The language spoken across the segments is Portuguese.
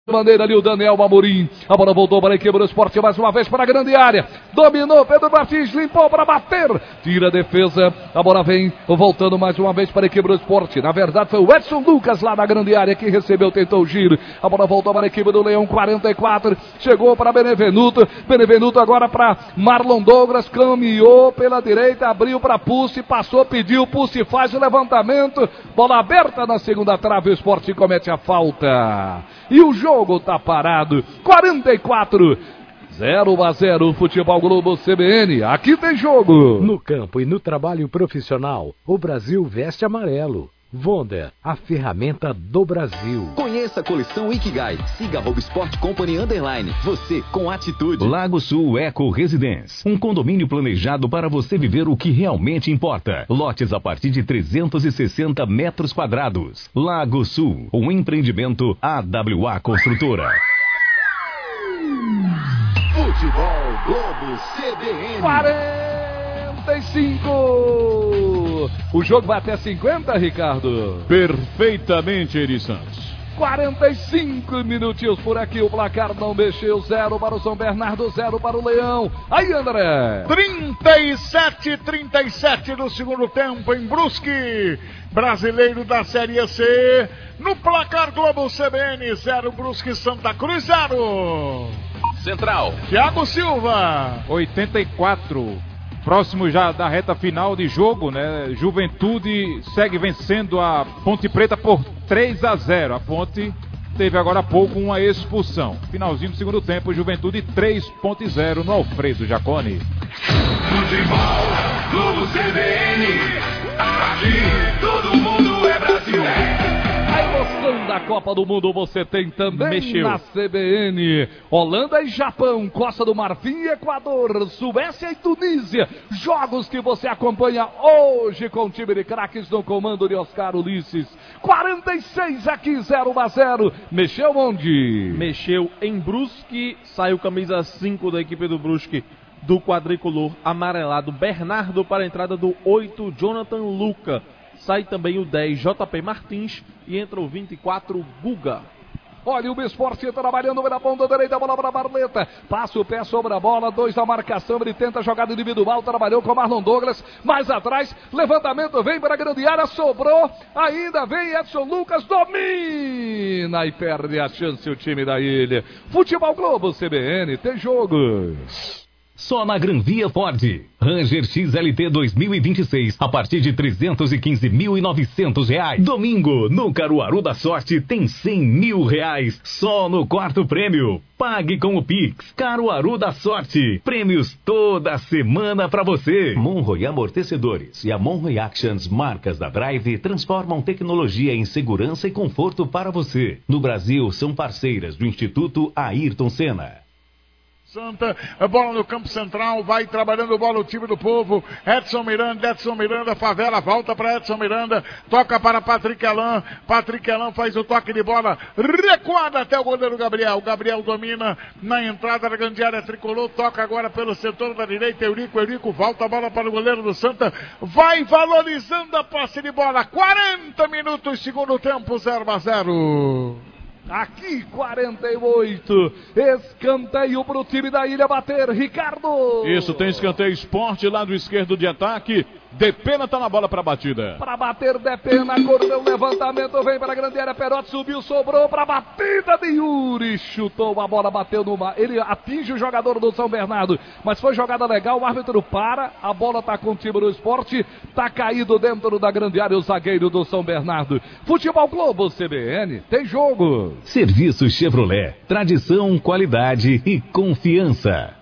Bandeira ali o Daniel Amorim. A bola voltou para a equipe do Sport mais uma vez para a grande área. Dominou Pedro Martins, limpou para bater. Tira a defesa. A bola vem voltando mais uma vez para a equipe do Sport. Na verdade foi o Edson Lucas lá na grande área que recebeu, tentou o giro. A bola voltou para a equipe do Leão, 44. Chegou para Benevenuto. Benevenuto agora para Marlon Douglas. Caminhou pela direita, abriu para Pussi, passou, pediu. Pussi faz o levantamento. Bola aberta na segunda trave. O Sport comete a falta. E o jogo tá parado. 44. 0-0, Futebol Globo CBN. Aqui tem jogo. No campo e no trabalho profissional, o Brasil veste amarelo. Wonder, a ferramenta do Brasil. Conheça a coleção Ikigai. Siga @Sport Company _. Você com atitude. Lago Sul Eco Residence. Um condomínio planejado para você viver o que realmente importa. Lotes a partir de 360 metros quadrados. Lago Sul, um empreendimento AWA Construtora. Futebol Globo CBN. 45. O jogo vai até 50, Ricardo? Perfeitamente, Eri Santos. 45 minutinhos por aqui, o placar não mexeu. 0 para o São Bernardo, 0 para o Leão. Aí, André. 37 do segundo tempo em Brusque, brasileiro da Série C. No placar Globo CBN, 0 Brusque, Santa Cruz 0. Central. Thiago Silva. 84. Próximo já da reta final de jogo, né? Juventude segue vencendo a Ponte Preta por 3-0. A Ponte teve agora há pouco uma expulsão. Finalzinho do segundo tempo, Juventude 3.0 no Alfredo Jaconi. Futebol Globo CBN. Aqui todo mundo é Brasil. A emoção da Copa do Mundo você tem também na CBN. Holanda e Japão, Costa do Marfim e Equador, Suécia e Tunísia. Jogos que você acompanha hoje com o time de craques no comando de Oscar Ulisses. 46 aqui, 0-0. Mexeu onde? Mexeu em Brusque. Saiu camisa 5 da equipe do Brusque, do quadricolor amarelado. Bernardo para a entrada do 8, Jonathan Luca. Sai também o 10, JP Martins, e entra o 24, Guga. Olha o Sport trabalhando na ponta direita, a bola para Barleta. Passa o pé sobre a bola, 2 da marcação, ele tenta a jogada individual, trabalhou com Marlon Douglas. Mais atrás, levantamento, vem para a grande área, sobrou. Ainda vem Edson Lucas, domina e perde a chance o time da ilha. Futebol Globo CBN, tem jogo. Só na Gran Via Ford. Ranger XLT 2026, a partir de R$ 315.900. Domingo, no Caruaru da Sorte, tem R$100 mil. Só no quarto prêmio. Pague com o Pix. Caruaru da Sorte. Prêmios toda semana pra você. Monroe Amortecedores e a Monroe Actions, marcas da Drive, transformam tecnologia em segurança e conforto para você. No Brasil, são parceiras do Instituto Ayrton Senna. Santa, a bola no campo central, vai trabalhando bola o time do povo, Edson Miranda, favela, volta para Edson Miranda, toca para Patrick Alain faz o toque de bola, recuada até o goleiro Gabriel domina na entrada da grande área tricolor, toca agora pelo setor da direita, Eurico volta a bola para o goleiro do Santa, vai valorizando a posse de bola, 40 minutos, segundo tempo, 0-0. Aqui 48, escanteio para o time da ilha bater, Ricardo. Isso, tem escanteio Sport, lado esquerdo de ataque. Depena tá na bola para batida. Para bater, Depena, correu o levantamento, vem para a grande área, Perotti subiu, sobrou para a batida de Yuri, chutou a bola, bateu no mar, ele atinge o jogador do São Bernardo, mas foi jogada legal, o árbitro para, a bola tá com o time do Sport, tá caído dentro da grande área o zagueiro do São Bernardo. Futebol Globo CBN, tem jogo. Serviço Chevrolet, tradição, qualidade e confiança.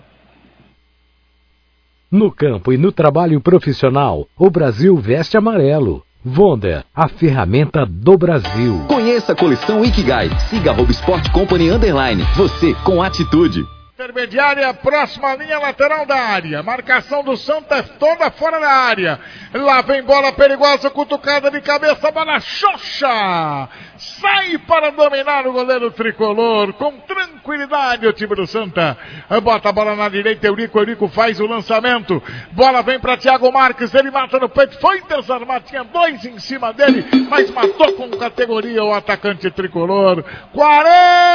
No campo e no trabalho profissional, o Brasil veste amarelo. Wonder, a ferramenta do Brasil. Conheça a coleção Ikigai. Siga @Sport Company _. Você com atitude. Intermediária, próxima linha lateral da área. Marcação do Santa toda fora da área. Lá vem bola perigosa, cutucada de cabeça, bola xoxa. Sai para dominar o goleiro tricolor. Com tranquilidade o time do Santa. Bota a bola na direita, Eurico faz o lançamento. Bola vem para Thiago Marques, ele mata no peito. Foi desarmado, tinha 2 em cima dele, mas matou com categoria o atacante tricolor. 40